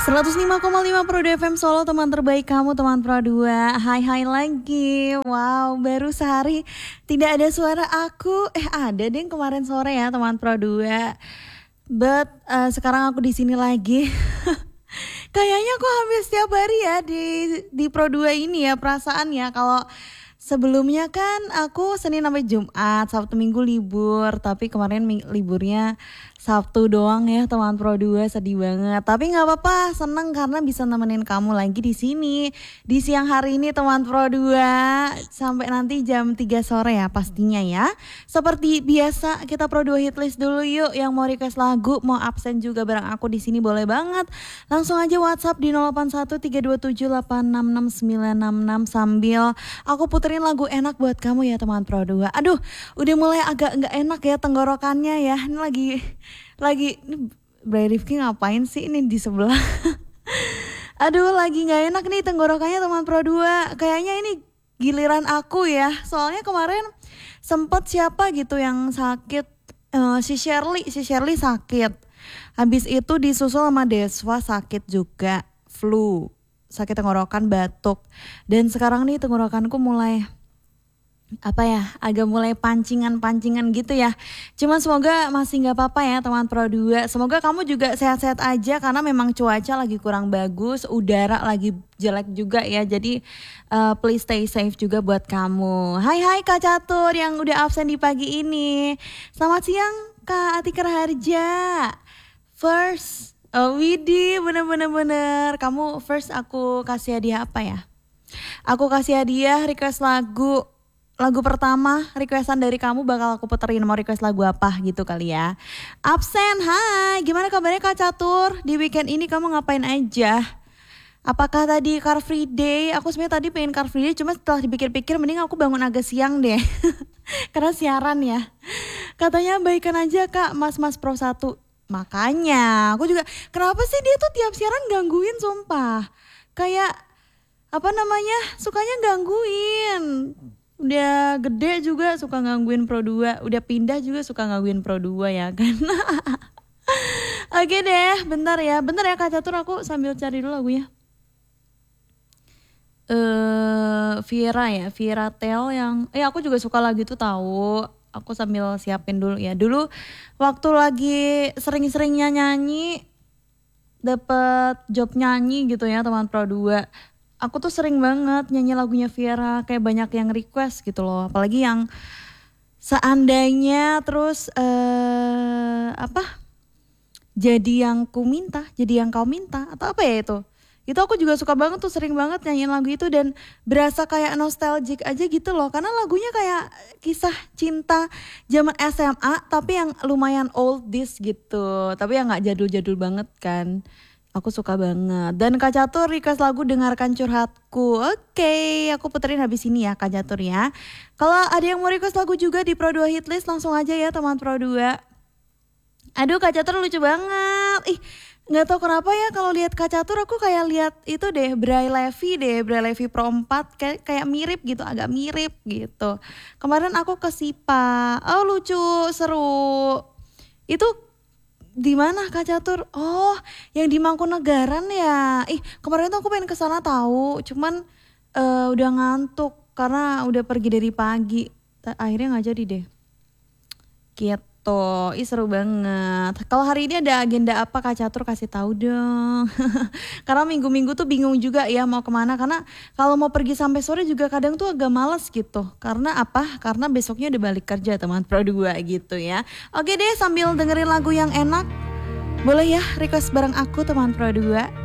105,5 Pro FM Solo, teman terbaik kamu, teman Pro 2. Hai lagi. Wow, baru sehari tidak ada suara aku. Ada deh kemarin sore ya, teman Pro 2. But sekarang aku di sini lagi. Kayaknya aku hampir setiap hari ya di Pro 2 ini ya, perasaan ya. Kalau sebelumnya kan aku Senin sampai Jumat, Sabtu Minggu libur. Tapi kemarin liburnya Sabtu doang ya, teman Pro 2, sedih banget. Tapi nggak apa-apa, seneng karena bisa nemenin kamu lagi di sini di siang hari ini, teman Pro 2, sampai nanti jam 3 sore ya pastinya ya. Seperti biasa kita Pro 2 hitlist dulu yuk. Yang mau request lagu, mau absen juga bareng aku di sini boleh banget. Langsung aja WhatsApp di 081327866966 sambil aku puterin lagu enak buat kamu ya, teman Pro 2. Aduh, udah mulai agak nggak enak ya tenggorokannya ya. Ini lagi ini Bray Rifki ngapain sih ini di sebelah? Aduh, lagi nggak enak nih tenggorokannya, teman Pro 2. Kayaknya ini giliran aku ya. Soalnya kemarin sempet siapa gitu yang sakit, si Shirley sakit. Habis itu disusul sama Deswa sakit juga, flu, sakit tenggorokan, batuk. Dan sekarang nih tenggorokanku mulai agak mulai pancingan gitu ya. Cuman semoga masih gak apa-apa ya, teman Pro 2. Semoga kamu juga sehat-sehat aja karena memang cuaca lagi kurang bagus, udara lagi jelek juga ya. Jadi please stay safe juga buat kamu. Hai Kak Catur yang udah absen di pagi ini. Selamat siang Kak Atika Raharja. First, Widi, bener. Kamu first, aku kasih hadiah apa ya? Aku kasih hadiah request lagu pertama, requestan dari kamu bakal aku puterin. Mau request lagu apa gitu kali ya. Absen, hai, gimana kabarnya Kak Catur? Di weekend ini kamu ngapain aja? Apakah tadi Car Free Day? Aku sebenarnya tadi pengen Car Free Day, cuma setelah dipikir-pikir mending aku bangun agak siang deh. Karena siaran ya. Katanya baikan aja Kak, mas Pro 1. Makanya aku juga, kenapa sih dia tuh tiap siaran gangguin sumpah. Kayak sukanya gangguin. Udah gede juga suka gangguin Pro 2, udah pindah juga suka gangguin Pro 2 ya kan. Oke deh, bentar ya Kak Catur, aku sambil cari dulu lagunya. Viera Tel yang aku juga suka lagu itu tahu. Aku sambil siapin dulu ya. Dulu waktu lagi sering-seringnya nyanyi, dapet job nyanyi gitu ya, teman Pro 2. Aku tuh sering banget nyanyi lagunya Viera, kayak banyak yang request gitu loh. Apalagi yang seandainya, terus jadi yang kau minta atau apa ya itu. Itu aku juga suka banget tuh, sering banget nyanyiin lagu itu dan berasa kayak nostalgic aja gitu loh. Karena lagunya kayak kisah cinta zaman SMA tapi yang lumayan oldies gitu. Tapi yang gak jadul-jadul banget kan. Aku suka banget. Dan Kak Catur request lagu Dengarkan Curhatku. Oke, aku puterin habis ini ya Kak Catur ya. Kalau ada yang mau request lagu juga di Pro 2 Hitlist, langsung aja ya teman Pro 2. Aduh, Kak Catur lucu banget. Gak tau kenapa ya, kalau lihat Kak Catur aku kayak lihat itu deh, Bray Levi Pro 4, kayak mirip gitu, agak mirip gitu. Kemarin aku ke Sipa. Oh, lucu, seru. Itu di mana Kak Catur? Oh, yang di Mangkunegaran ya. Kemarin tuh aku pengen kesana tahu, cuman udah ngantuk karena udah pergi dari pagi. Akhirnya nggak jadi deh. Gitu. Seru banget. Kalau hari ini ada agenda apa Kak Catur, kasih tahu dong. Karena minggu-minggu tuh bingung juga ya mau kemana. Karena kalau mau pergi sampai sore juga kadang tuh agak males gitu. Karena apa? Karena besoknya udah balik kerja, teman Pro 2 gitu ya. Oke deh, sambil dengerin lagu yang enak, boleh ya request bareng aku, teman Pro 2.